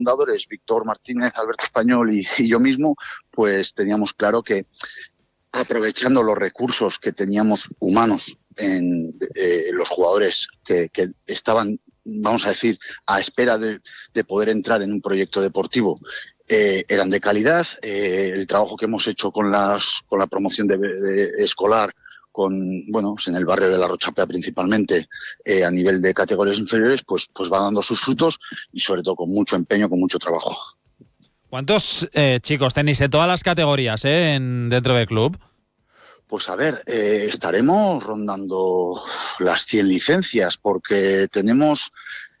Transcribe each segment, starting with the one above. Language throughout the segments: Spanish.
fundadores, Víctor Martínez, Alberto Español y yo mismo, pues teníamos claro que aprovechando los recursos que teníamos humanos en los jugadores que estaban, vamos a decir, a espera de poder entrar en un proyecto deportivo, eran de calidad. El trabajo que hemos hecho con la promoción de escolar, pues en el barrio de La Rochapea principalmente, a nivel de categorías inferiores, pues va dando sus frutos y sobre todo con mucho empeño, con mucho trabajo. ¿Cuántos chicos tenéis en todas las categorías dentro del club? Pues a ver, estaremos rondando las 100 licencias porque tenemos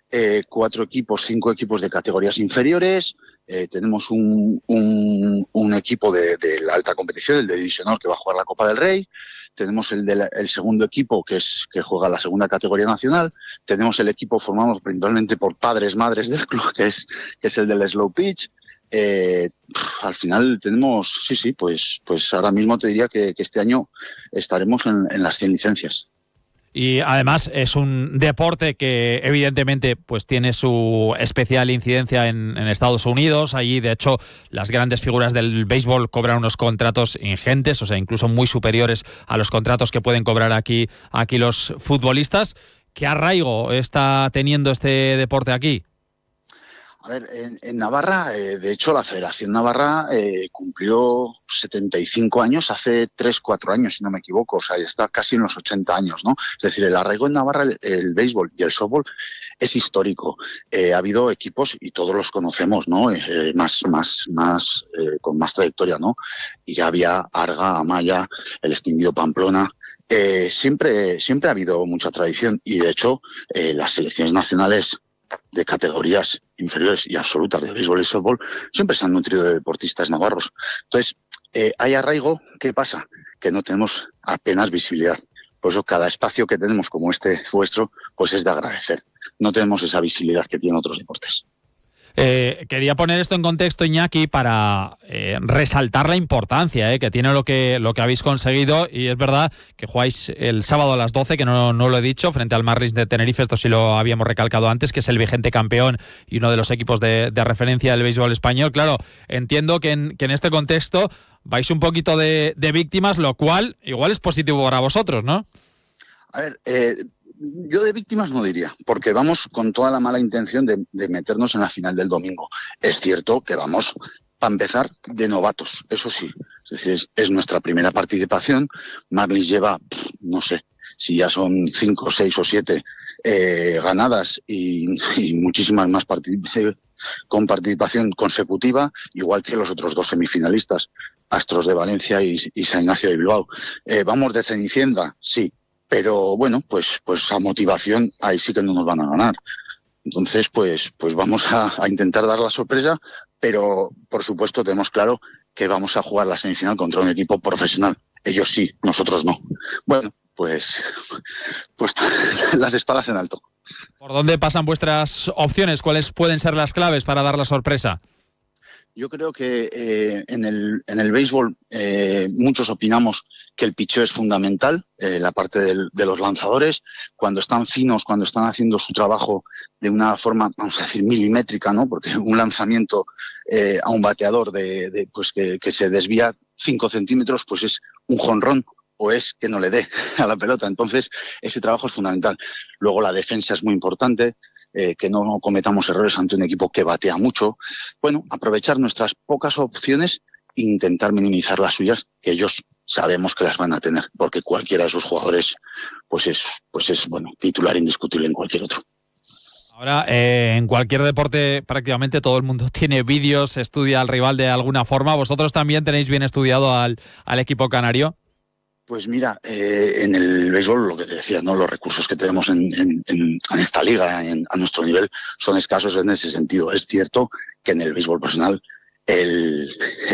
5 equipos de categorías inferiores, tenemos un equipo de la alta competición, el de divisional, que va a jugar la Copa del Rey, tenemos el segundo equipo que juega la segunda categoría nacional, tenemos el equipo formado principalmente por padres, madres del club, que es el del Slow Pitch. Al final tenemos, pues ahora mismo te diría que este año estaremos en las 100 licencias. Y además es un deporte que evidentemente pues tiene su especial incidencia en Estados Unidos. Allí, de hecho, las grandes figuras del béisbol cobran unos contratos ingentes, o sea, incluso muy superiores a los contratos que pueden cobrar aquí los futbolistas. ¿Qué arraigo está teniendo este deporte aquí? A ver, en Navarra, de hecho, la Federación Navarra cumplió 75 años hace 3-4 años, si no me equivoco, o sea, está casi en los 80 años, ¿no? Es decir, el arraigo en Navarra, el béisbol y el softball es histórico. Ha habido equipos, y todos los conocemos, ¿no? Con más trayectoria, ¿no? Y ya había Arga, Amaya, el extinguido Pamplona. Siempre ha habido mucha tradición y, de hecho, las selecciones nacionales de categorías inferiores y absolutas de béisbol y softball siempre se han nutrido de deportistas navarros. Entonces, hay arraigo. ¿Qué pasa? Que no tenemos apenas visibilidad. Por eso cada espacio que tenemos como este vuestro, pues es de agradecer. No tenemos esa visibilidad que tienen otros deportes. Quería poner esto en contexto, Iñaki, para resaltar la importancia que tiene lo que habéis conseguido. Y es verdad que jugáis el sábado a las 12, que no lo he dicho, frente al Marlins de Tenerife. Esto sí lo habíamos recalcado antes, que es el vigente campeón y uno de los equipos de referencia del béisbol español. Claro, entiendo que en este contexto vais un poquito de víctimas, lo cual igual es positivo para vosotros, ¿no? A ver, yo de víctimas no diría, porque vamos con toda la mala intención de meternos en la final del domingo. Es cierto que vamos, para empezar, de novatos, eso sí. Es decir, es nuestra primera participación. Marlins lleva, no sé, si ya son 5, 6 o 7 ganadas y muchísimas más con participación consecutiva, igual que los otros 2 semifinalistas, Astros de Valencia y San Ignacio de Bilbao. Vamos de Cenicienta, sí. Pero bueno, pues a motivación ahí sí que no nos van a ganar. Entonces, pues vamos a intentar dar la sorpresa, pero por supuesto tenemos claro que vamos a jugar la semifinal contra un equipo profesional. Ellos sí, nosotros no. Bueno, pues las espadas en alto. ¿Por dónde pasan vuestras opciones? ¿Cuáles pueden ser las claves para dar la sorpresa? Yo creo que en el béisbol muchos opinamos que el picheo es fundamental, la parte de los lanzadores, cuando están finos, cuando están haciendo su trabajo de una forma, vamos a decir, milimétrica, ¿no? Porque un lanzamiento a un bateador pues que se desvía 5 centímetros, pues es un jonrón, o es que no le dé a la pelota. Entonces, ese trabajo es fundamental. Luego la defensa es muy importante. Que no cometamos errores ante un equipo que batea mucho. Bueno, aprovechar nuestras pocas opciones e intentar minimizar las suyas, que ellos sabemos que las van a tener, porque cualquiera de sus jugadores pues es bueno, titular indiscutible en cualquier otro. Ahora, en cualquier deporte prácticamente todo el mundo tiene vídeos, estudia al rival de alguna forma. ¿Vosotros también tenéis bien estudiado al equipo canario? Pues mira, en el béisbol, lo que te decía, ¿no? Los recursos que tenemos en esta liga, a nuestro nivel, son escasos en ese sentido. Es cierto que en el béisbol profesional el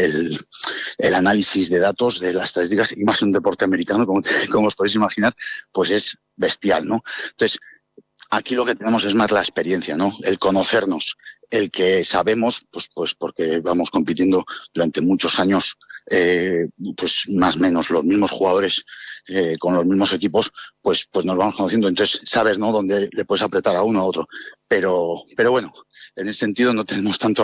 análisis de datos, de las estadísticas, y más en un deporte americano, como os podéis imaginar, pues es bestial, ¿no? Entonces, aquí lo que tenemos es más la experiencia, ¿no? El conocernos, el que sabemos, pues porque vamos compitiendo durante muchos años, pues más o menos los mismos jugadores con los mismos equipos, pues nos vamos conociendo. Entonces sabes, ¿no?, dónde le puedes apretar a uno a otro. Pero bueno, en ese sentido no tenemos tanto